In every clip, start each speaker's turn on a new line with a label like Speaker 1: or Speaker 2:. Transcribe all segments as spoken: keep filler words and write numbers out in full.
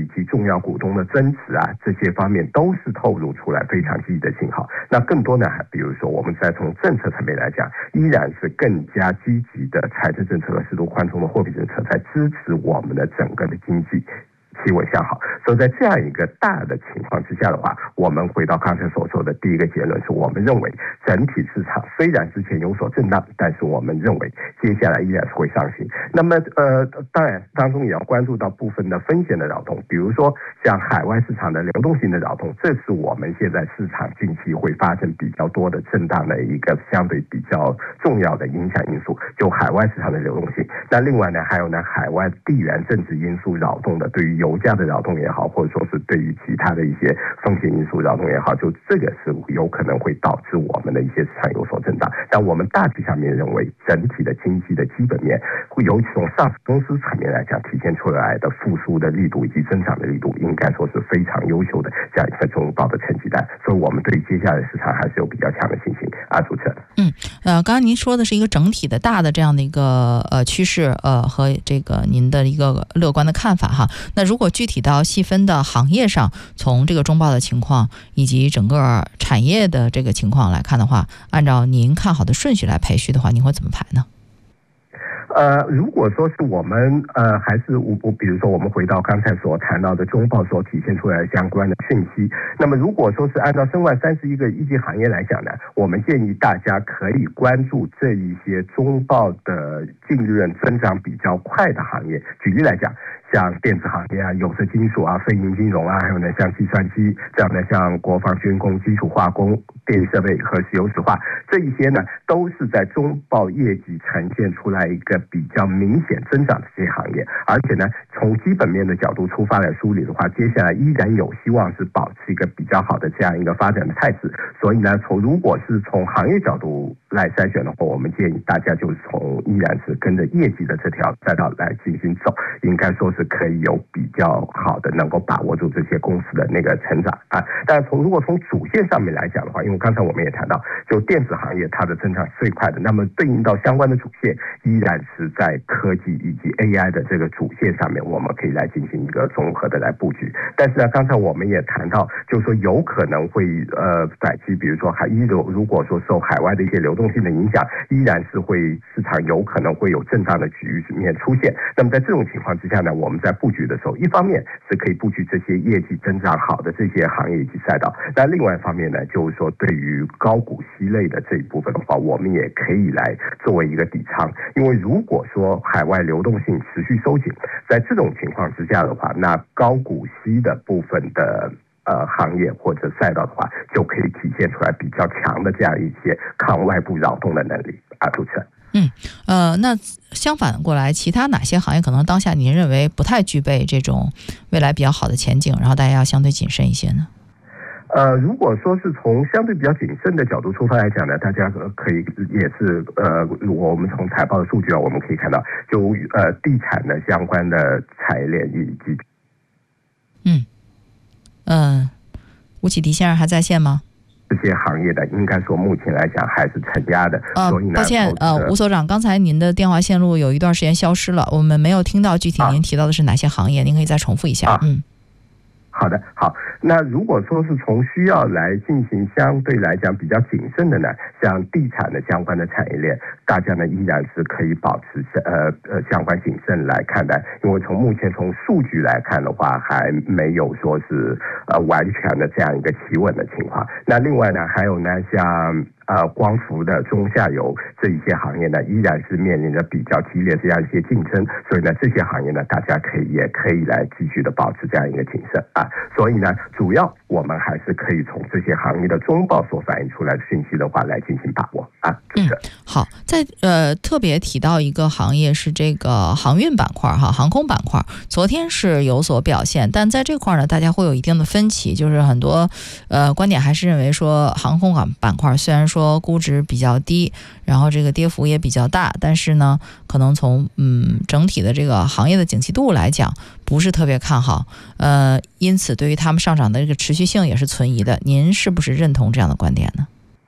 Speaker 1: 以及重要股东的增持啊，这些方面都是透露出来非常积极的信号。那更多呢，比如说我们再从政策层面来讲，依然是更加积极的财政政策和适度宽松的货币政策，在支持我们的整个的经济企稳向好。所以在这样一个大的情况之下的话，我们回到刚才所说的第一个结论，是我们认为整体市场虽然之前有所震荡，但是我们认为接下来依然是会上行。那么呃，当然当中也要关注到部分的风险的扰动，比如说像海外市场的流动性的扰动，这是我们现在市场近期会发生比较多的震荡的一个相对比较重要的影响因素，就海外市场的流动性。那另外呢，还有呢海外地缘政治因素扰动的，对于油价的扰动也好，或者说是对于其他的一些风险因素扰动也好，就这个是有可能会导致我们的一些市场有所震荡。但我们大体上面认为，整体的经济的基本面，尤其从上市公司层面来讲，体现出来的复苏的力度以及增长的力度，应该说是非常优秀的这样一份中报的成绩单。所以我们对接下来的市场还是有比较强的信心啊，主持人。
Speaker 2: 嗯，呃，刚刚您说的是一个整体的大的这样的一个呃趋势，呃和这个您的一个乐观的看法哈。那如果具体到细分的行业上，从这个中报的情况以及整个产业的这个情况来看的话，按照您看好的顺序来排序的话，您会怎么排呢？
Speaker 1: 呃，如果说是我们呃，还是我我比如说我们回到刚才所谈到的中报所体现出来的相关的讯息，那么如果说是按照申万三十一个一级行业来讲呢，我们建议大家可以关注这一些中报的净利润增长比较快的行业。举例来讲，像电子行业啊、有色金属啊、非银金融啊，还有呢像计算机这样的，像国防军工、基础化工、电力设备和石油石化，这一些呢都是在中报业绩呈现出来一个比较明显增长的这些行业。而且呢，从基本面的角度出发来梳理的话，接下来依然有希望是保持一个比较好的这样一个发展的态势。所以呢，从如果是从行业角度来筛选的话，我们建议大家就是从依然是跟着业绩的这条赛道来进行走，应该说是可以有比较好的能够把握住这些公司的那个成长啊。但从如果从主线上面来讲的话，因为刚才我们也谈到，就电子行业它的增长是最快的，那么对应到相关的主线依然是在科技以及 A I 的这个主线上面，我们可以来进行一个综合的来布局。但是呢，刚才我们也谈到，就是说有可能会呃短期，比如说还依如如果说受海外的一些流动性的影响，依然是会市场有可能会有震荡的局面出现。那么在这种情况之下呢，我们在布局的时候，一方面是可以布局这些业绩增长好的这些行业以及赛道，那另外一方面呢，就是说对于高股息类的这一部分的话，我们也可以来作为一个底仓。因为如果说海外流动性持续收紧，在这种情况之下的话，那高股息的部分的呃行业或者赛道的话，就可以体现出来比较强的这样一些抗外部扰动的能力啊，主持人。
Speaker 2: 嗯，呃，那相反过来，其他哪些行业可能当下您认为不太具备这种未来比较好的前景，然后大家要相对谨慎一些呢？
Speaker 1: 呃，如果说是从相对比较谨慎的角度出发来讲呢，大家可以也是呃，我们从财报的数据啊，我们可以看到，就呃地产的相关的产业链以及，
Speaker 2: 嗯嗯、呃，吴启迪先生还在线吗？
Speaker 1: 这些行业的应该说目前来讲还是承压的，
Speaker 2: 呃，
Speaker 1: 所以呢，
Speaker 2: 抱歉，呃，吴所长，刚才您的电话线路有一段时间消失了，我们没有听到具体您提到的是哪些行业，啊、您可以再重复一下。啊、嗯。
Speaker 1: 好的，好。那如果说是从需要来进行相对来讲比较谨慎的呢，像地产的相关的产业链，大家呢依然是可以保持呃呃相关谨慎来看待，因为从目前从数据来看的话，还没有说是呃完全的这样一个企稳的情况。那另外呢，还有呢像呃光伏的中下游这一些行业呢，依然是面临着比较激烈这样一些竞争，所以呢这些行业呢，大家可以也可以来继续的保持这样一个谨慎啊。所以呢，主要我们还是可以从这些行业的中报所反映出来的讯息的话来进行把握啊。
Speaker 2: 嗯，好，在呃特别提到一个行业是这个航运板块哈，航空板块，昨天是有所表现，但在这块呢，大家会有一定的分歧，就是很多呃观点还是认为说航空板块虽然说估值比较低，然后这个跌幅也比较大，但是呢，可能从嗯整体的这个行业的景气度来讲，不是特别看好，呃，因此对于他们上涨的这个持续性也是存疑的。您是不是认同这样的观点呢？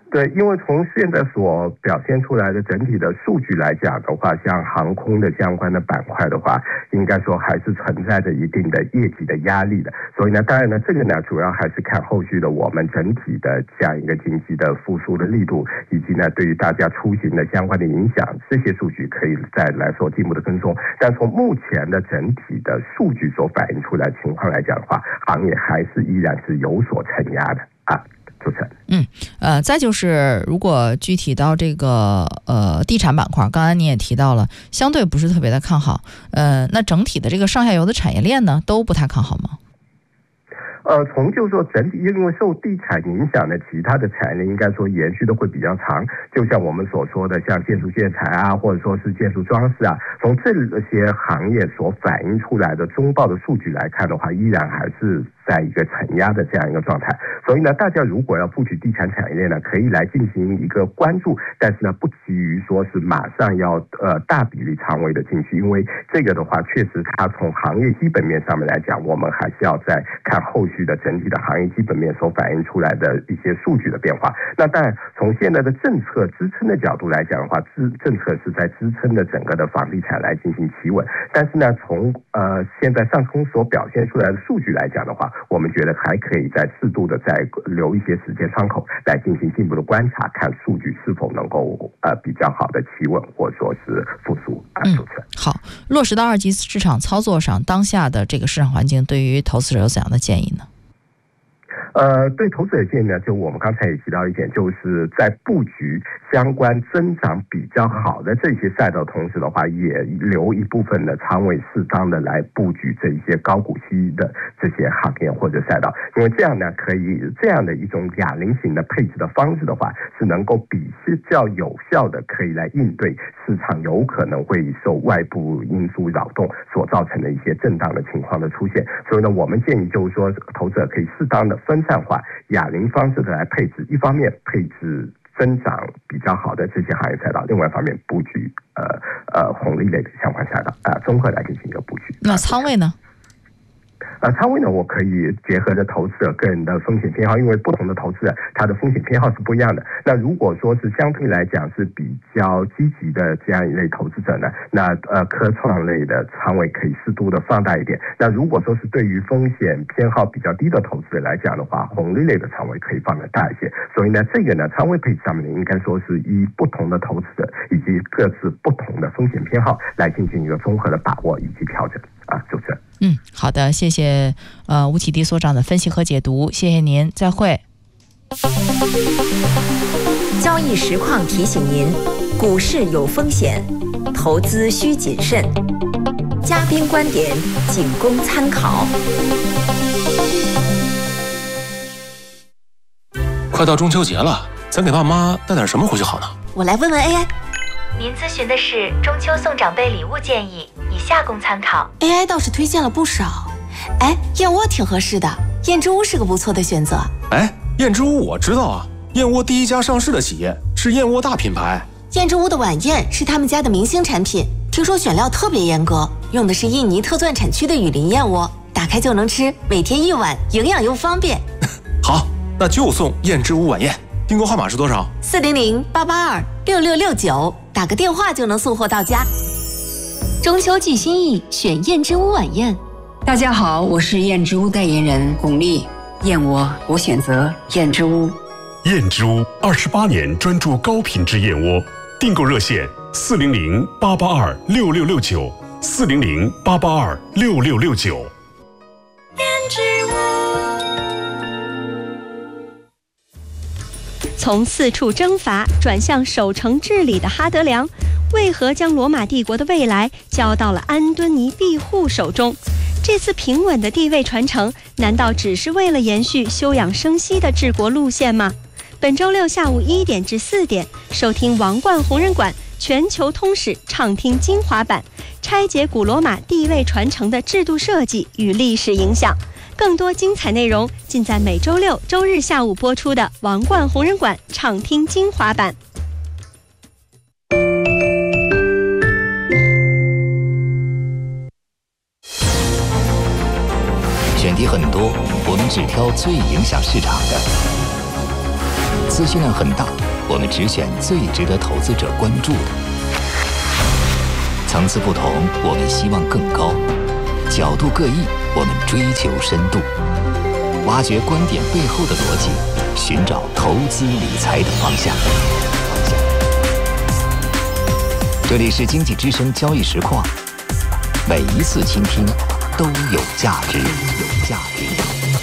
Speaker 1: 对，因为从现在所表现出来的整体的数据来讲的话，像航空的相关的板块的话，应该说还是存在着一定的业绩的压力的。所以呢，当然呢，这个呢主要还是看后续的我们整体的这样一个经济的复苏的力度，以及呢对于大家出行的相关的影响，这些数据可以再来做进一步的跟踪。但从目前的整体的数据所反映出来的情况来讲的话，行业还是依然是有所承压的啊。主持人，
Speaker 2: 嗯，呃，再就是如果具体到这个呃地产板块，刚才你也提到了，相对不是特别的看好，呃，那整体的这个上下游的产业链呢，都不太看好吗？
Speaker 1: 呃，从就是说整体，因为受地产影响的其他的产业应该说延续的会比较长，就像我们所说的，像建筑建材啊，或者说是建筑装饰啊，从这些行业所反映出来的中报的数据来看的话，依然还是在一个承压的这样一个状态。所以呢，大家如果要布局地产产业链呢，可以来进行一个关注，但是呢，不急于说是马上要呃大比例仓位的进去，因为这个的话，确实它从行业基本面上面来讲，我们还是要再看后续的整体的行业基本面所反映出来的一些数据的变化。那当然，从现在的政策支撑的角度来讲的话，支政策是在支撑着整个的房地产来进行企稳。但是呢，从呃现在上空所表现出来的数据来讲的话，我们觉得还可以再适度的再留一些时间窗口来进行进一步的观察，看数据是否能够呃比较好的企稳或者说是复苏啊。主持人，
Speaker 2: 好，落实到二级市场操作上，当下的这个市场环境对于投资者有怎样的建议呢？
Speaker 1: 呃，对投资者建议呢，就我们刚才也提到一点，就是在布局相关增长比较好的这些赛道同时的话，也留一部分的仓位，适当的来布局这一些高股息的这些行业或者赛道，因为这样呢，可以这样的一种哑铃型的配置的方式的话，是能够比较有效的可以来应对市场有可能会受外部因素扰动所造成的一些震荡的情况的出现。所以呢，我们建议就是说，投资者可以适当的分散化哑铃方式的来配置，一方面配置增长比较好的这些行业赛道，另外一方面布局呃呃红利类的相关赛道啊、呃，综合来进行一个布局。
Speaker 2: 那仓位呢？
Speaker 1: 呃，仓位呢，我可以结合着投资者个人的风险偏好，因为不同的投资者他的风险偏好是不一样的。那如果说是相对来讲是比较积极的这样一类投资者呢，那呃科创类的仓位可以适度的放大一点。那如果说是对于风险偏好比较低的投资者来讲的话，红利类的仓位可以放得大一些。所以呢，这个呢仓位配置上面呢，应该说是依不同的投资者以及各自不同的风险偏好来进行一个综合的把握以及调整啊，主持人。
Speaker 2: 嗯，好的，谢谢呃吴启迪所长的分析和解读，谢谢您，再会。
Speaker 3: 交易实况提醒您，股市有风险，投资需谨慎，嘉宾观点仅供参考。
Speaker 4: 快到中秋节了，咱给爸妈带点什么回去好呢？
Speaker 5: 我来问问 A I。
Speaker 6: 您咨询的是中秋送长辈礼物建议，以下供参考。
Speaker 5: A I 倒是推荐了不少，哎，燕窝挺合适的，燕之屋是个不错的选择。
Speaker 4: 哎，燕之屋我知道啊，燕窝第一家上市的企业，是燕窝大品牌。
Speaker 5: 燕之屋的晚宴是他们家的明星产品，听说选料特别严格，用的是印尼特钻产区的雨林燕窝，打开就能吃，每天一碗，营养又方便。
Speaker 4: 好，那就送燕之屋晚宴。订购号码是多少？
Speaker 5: 四零零八八二六六六九，打个电话就能送货到家。
Speaker 7: 中秋寄心意，选燕之屋晚宴。
Speaker 8: 大家好，我是燕之屋代言人巩俐。燕窝我选择燕之屋。
Speaker 9: 燕之屋二十八年专注高品质燕窝，订购热线四零零八八二六六六九，四零零八八二六六六九。
Speaker 3: 燕之屋。
Speaker 10: 从四处征伐转向守城治理的哈德良，为何将罗马帝国的未来交到了安敦尼庇护手中？这次平稳的地位传承，难道只是为了延续休养生息的治国路线吗？本周六下午一点至四点，收听王冠红人馆全球通史畅听精华版，拆解古罗马地位传承的制度设计与历史影响。更多精彩内容尽在每周六、周日下午播出的王冠红人馆畅听精华版。
Speaker 11: 选题很多，我们只挑最影响市场的。 资讯量很大，我们只选最值得投资者关注的。层次不同，我们希望更高；角度各异，我们追求深度。挖掘观点背后的逻辑，寻找投资理财的方向。这里是经济之声交易实况，每一次倾听都有价值，有价值。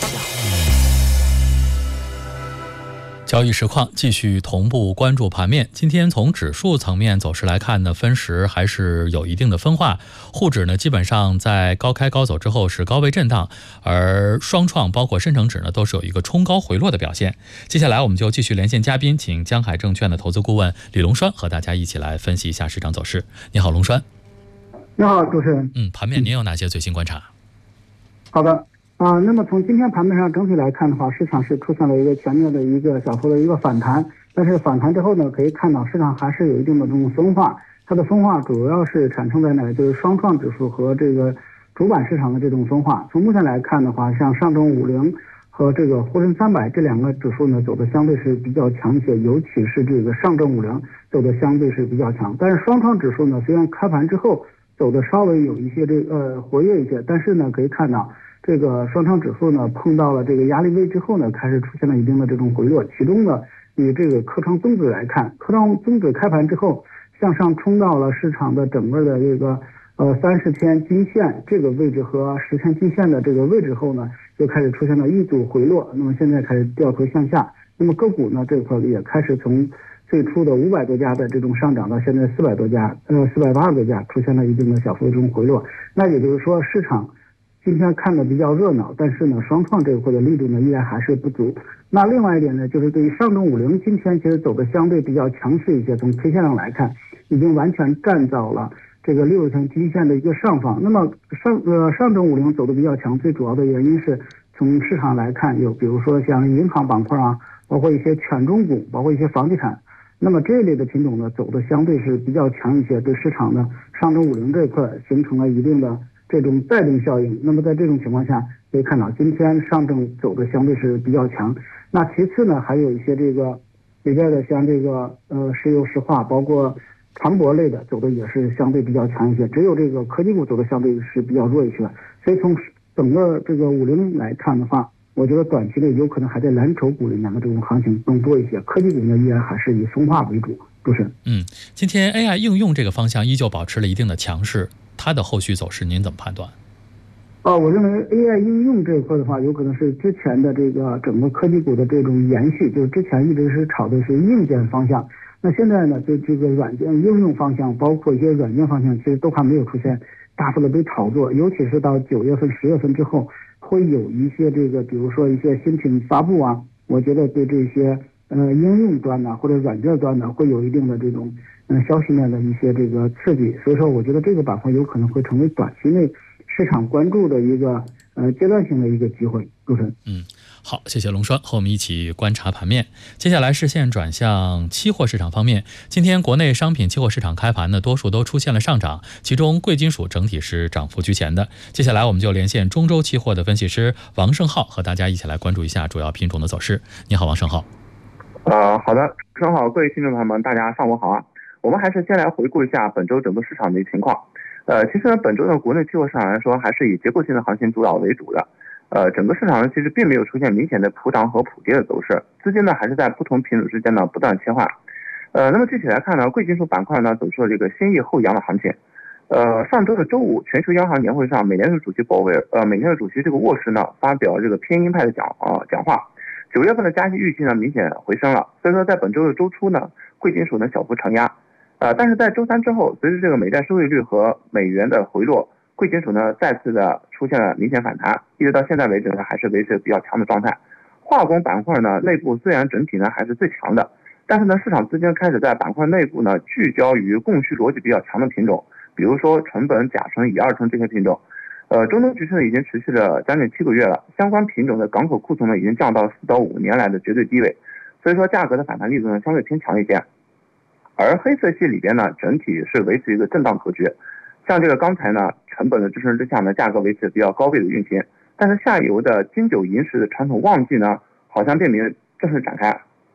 Speaker 12: 交易实况继续同步关注盘面。今天从指数层面走势来看呢，分时还是有一定的分化。沪指呢基本上在高开高走之后是高位震荡，而双创包括深成指呢都是有一个冲高回落的表现。接下来我们就继续连线嘉宾，请江海证券的投资顾问李龙栓和大家一起来分析一下市场走势。你好，龙栓。
Speaker 13: 你好，主持人。
Speaker 12: 嗯，盘面您有哪些最新观察？
Speaker 13: 好的。啊、呃，那么从今天盘面上整体来看的话，市场是出现了一个全面的一个小幅的一个反弹，但是反弹之后呢，可以看到市场还是有一定的这种分化，它的分化主要是产生在哪？就是双创指数和这个主板市场的这种分化。从目前来看的话，像上证五零和这个沪深三百这两个指数呢，走的相对是比较强一些，尤其是这个上证五零走的相对是比较强。但是双创指数呢，虽然开盘之后走的稍微有一些这个呃活跃一些，但是呢，可以看到。这个双创指数呢碰到了这个压力位之后呢，开始出现了一定的这种回落。其中呢，以这个科创综指来看，科创综指开盘之后向上冲到了市场的整个的这个呃三十天均线这个位置和十天均线的这个位置后呢，就开始出现了一组回落。那么现在开始掉头向下。那么个股呢这块也开始从最初的五百多家的这种上涨到现在四百多家，呃四百八十多家，出现了一定的小幅的这种回落。那也就是说市场。今天看的比较热闹，但是呢，双创这一块的力度呢依然还是不足。那另外一点呢，就是对于上证五零今天其实走的相对比较强势一些，从 K 线上来看，已经完全站到了这个六十天均线的一个上方。那么上呃上证五零走的比较强，最主要的原因是从市场来看，有比如说像银行板块啊，包括一些权重股，包括一些房地产。那么这一类的品种呢，走的相对是比较强一些，对市场呢上证五零这一块形成了一定的。这种带动效应，那么在这种情况下，可以看到今天上证走的相对是比较强。那其次呢，还有一些这个里边的像这个呃石油石化，包括船舶类的走的也是相对比较强一些。只有这个科技股走的相对是比较弱一些。所以从整个这个五零来看的话，我觉得短期内有可能还在蓝筹股里面的这种行情更多一些。科技股呢依然还是以分化为主。主持人，
Speaker 12: 嗯，今天 A I 应用这个方向依旧保持了一定的强势。它的后续走势您怎么判断？
Speaker 13: 呃，我认为 A I 应用这一块的话，有可能是之前的这个整个科技股的这种延续，就是之前一直是炒的是硬件方向，那现在呢，就这个软件应用方向，包括一些软件方向，其实都还没有出现大幅的被炒作，尤其是到九月份、十月份之后，会有一些这个，比如说一些新品发布啊，我觉得对这些呃应用端呢或者软件端呢，会有一定的这种。嗯，消息面的一些这个刺激，所以说我觉得这个板块有可能会成为短期内市场关注的一个呃阶段性的一个机会。主持人，
Speaker 12: 嗯，好，谢谢龙栓，和我们一起观察盘面。接下来视线转向期货市场方面，今天国内商品期货市场开盘呢，多数都出现了上涨，其中贵金属整体是涨幅居前的。接下来我们就连线中州期货的分析师王胜浩，和大家一起来关注一下主要品种的走势。你好，王胜浩。
Speaker 14: 呃，好的，正好各位听众朋友们，大家上午好啊。我们还是先来回顾一下本周整个市场的情况。呃，其实呢，本周的国内期货市场来说，还是以结构性的行情主导为主的。呃，整个市场呢，其实并没有出现明显的普涨和普跌的走势，资金呢还是在不同品种之间呢不断切换。呃，那么具体来看呢，贵金属板块呢走出了这个先抑后扬的行情。呃，上周的周五，全球央行年会上，美联储主席鲍威尔，呃，美联储主席这个沃什呢发表这个偏鹰派的讲啊、呃、讲话。九月份的加息预期呢明显回升了，所以说在本周的周初呢，贵金属呢小幅承压。呃，但是在周三之后，随着这个美债收益率和美元的回落，贵金属呢再次的出现了明显反弹，一直到现在为止呢还是维持比较强的状态。化工板块呢内部虽然整体呢还是最强的，但是呢市场资金开始在板块内部呢聚焦于供需逻辑比较强的品种，比如说纯苯、甲醇、乙二醇这些品种。呃，中东局势呢已经持续了将近七个月了，相关品种的港口库存呢已经降到四到五年来的绝对低位，所以说价格的反弹力度呢相对偏强一些。而黑色系里边呢，整体是维持一个震荡格局，像这个钢材呢，成本的支撑之下呢，价格维持比较高位的运行，但是下游的金九银十的传统旺季呢，好像并没有正式展开。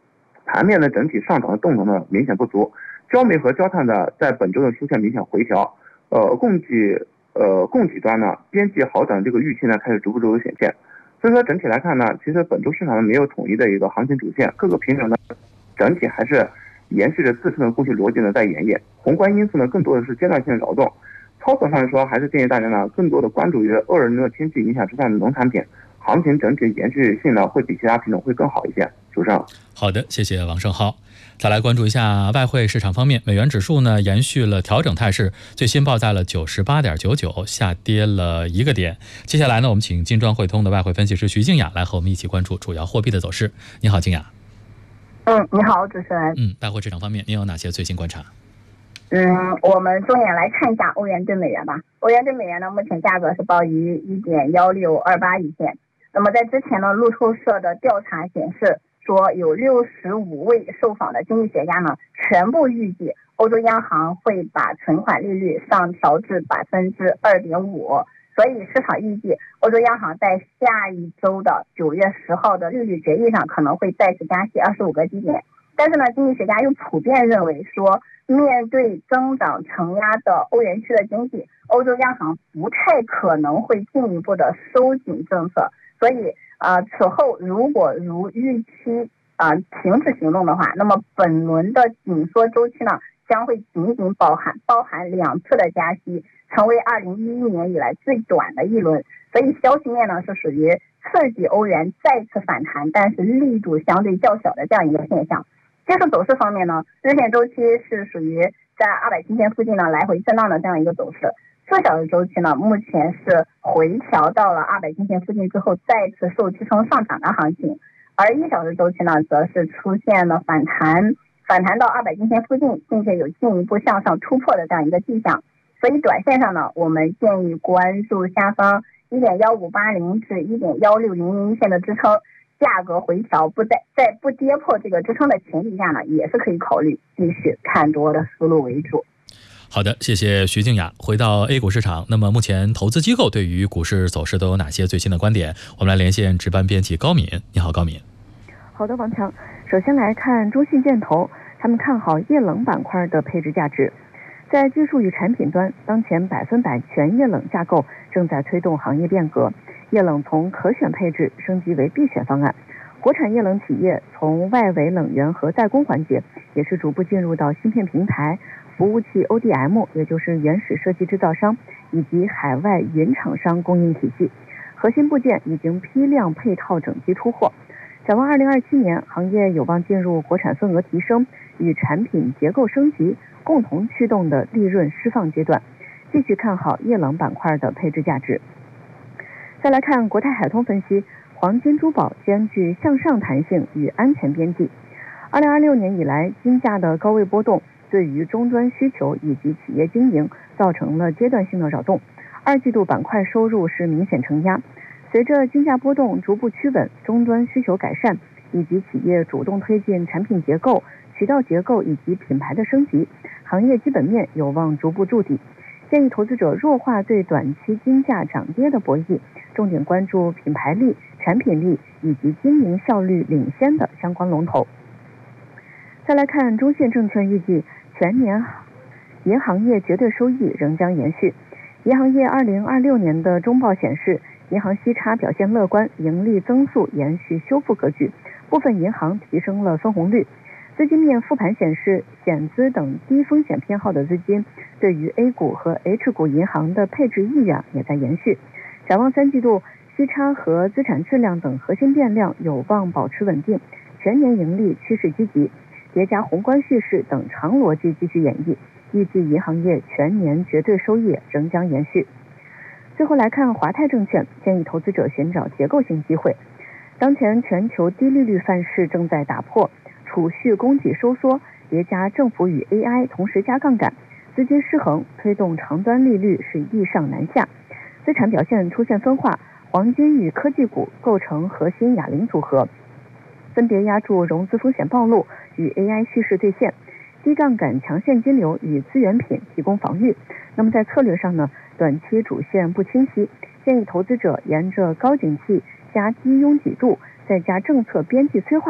Speaker 14: 盘面的整体上涨的动能呢明显不足，焦煤和焦炭的在本周的出现明显回调，呃，供给呃供给端呢边际好转这个预期呢开始逐步逐步显现。所以说整体来看呢，其实本周市场呢没有统一的一个行情主线，各个品种呢整体还是延续着自身的供需逻辑呢在演绎，宏观因素呢更多的是阶段性扰动。操作上来说，还是建议大家呢更多的关注于厄尔尼诺天气影响之下的农产品，行情整体延续性呢会比其他品种会更好一些。主持人，
Speaker 12: 好的，谢谢王胜浩。再来关注一下外汇市场方面，美元指数呢延续了调整态势，最新报在了九十八点九九，下跌了一个点。接下来呢，我们请金砖汇通的外汇分析师徐静雅来和我们一起关注主要货币的走势。你好，静雅。
Speaker 15: 嗯，你好，主持人。
Speaker 12: 嗯，外汇市场方面，您有哪些最新观察？
Speaker 15: 嗯，我们重点来看一下欧元对美元吧。欧元对美元呢，目前价格是报于一点幺六二八一线。那么在之前呢，路透社的调查显示，说有六十五位受访的经济学家呢，全部预计欧洲央行会把存款利率上调至百分之二点五，所以市场预计欧洲央行在下一周的九月十号的利率决议上可能会再次加息二十五个基点。但是呢，经济学家又普遍认为说，面对增长承压的欧元区的经济，欧洲央行不太可能会进一步的收紧政策。所以，呃，此后如果如预期啊、呃、停止行动的话，那么本轮的紧缩周期呢，将会仅仅包含包含两次的加息，成为二零一一年以来最短的一轮。所以消息面呢是属于刺激欧元再次反弹，但是力度相对较小的这样一个现象。技术走势方面呢，日线周期是属于在二百均线附近呢来回震荡的这样一个走势。四小时周期呢，目前是回调到了二百均线附近之后，再次受支撑上涨的行情，而一小时周期呢，则是出现了反弹，反弹到二百均线附近，并且有进一步向上突破的这样一个迹象。所以短线上呢，我们建议关注下方一点幺五八零至一点幺六零零线的支撑，价格回调不在在不跌破这个支撑的前提下呢，也是可以考虑继续看多的思路为主。
Speaker 12: 好的，谢谢徐静雅。回到 A 股市场，那么目前投资机构对于股市走势都有哪些最新的观点？我们来连线值班编辑高敏。你好，高敏。
Speaker 16: 好的，王强。首先来看中信建投，他们看好液冷板块的配置价值。在技术与产品端，当前百分百全液冷架构正在推动行业变革，液冷从可选配置升级为必选方案。国产液冷企业从外围冷源和代工环节，也是逐步进入到芯片平台、服务器 O D M， 也就是原始设计制造商以及海外云厂商供应体系，核心部件已经批量配套整机出货。展望二零二七年，行业有望进入国产份额提升与产品结构升级共同驱动的利润释放阶段，继续看好液冷板块的配置价值。再来看国泰海通分析，黄金珠宝兼具向上弹性与安全边际。二零二六年以来，金价的高位波动对于终端需求以及企业经营造成了阶段性的扰动，二季度板块收入是明显承压。随着金价波动逐步趋稳，终端需求改善，以及企业主动推进产品结构、渠道结构以及品牌的升级，行业基本面有望逐步筑底。建议投资者弱化对短期金价涨跌的博弈，重点关注品牌力、产品力以及经营效率领先的相关龙头。再来看中信证券预计全年银行业绝对收益仍将延续。银行业二零二六年的中报显示，银行息差表现乐观，盈利增速延续修复格局，部分银行提升了分红率。资金面复盘显示，险资等低风险偏好的资金对于 A 股和 H 股银行的配置意愿也在延续。展望三季度，息差和资产质量等核心变量有望保持稳定，全年盈利趋势积极，叠加宏观叙事等长逻辑继续演绎，预计银行业全年绝对收益仍将延续。最后来看华泰证券，建议投资者寻找结构性机会。当前全球低利率范式正在打破，储蓄供给收缩，叠加政府与 A I 同时加杠杆，资金失衡，推动长端利率是易上难下。资产表现出现分化，黄金与科技股构成核心哑铃组合，分别压住融资风险暴露与 A I 叙事兑现，低杠杆强现金流与资源品提供防御。那么在策略上呢，短期主线不清晰，建议投资者沿着高景气加低拥挤度再加政策边际催化等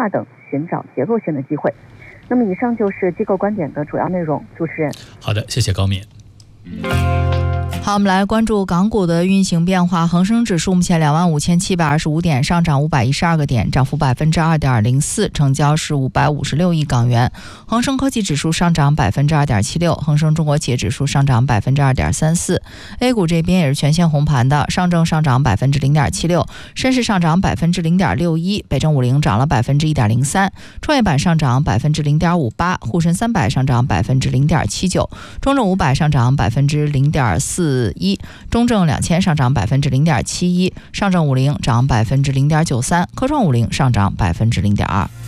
Speaker 16: 寻找结构性的机会。那么以上就是机构观点的主要内容。主持人，
Speaker 12: 好的，谢谢高敏。
Speaker 2: 好，我们来关注港股的运行变化。恒生指数目前两万五千七百二十五点，上涨五百一十二个点，涨幅百分之二点零四，成交是五百五十六亿港元。恒生科技指数上涨百分之二点七六，恒生中国企业指数上涨百分之二点三四。A 股这边也是全线红盘的，上证上涨百分之零点七六，深市上涨百分之零点六一，北证五零涨了百分之一点零三，创业板上涨百分之零点五八，沪深三百上涨百分之零点七九，中证五百上涨百分之零点四一，中证两千上涨百分之零点七一，上证五零涨百分之零点九三，科创五零上涨百分之零点二。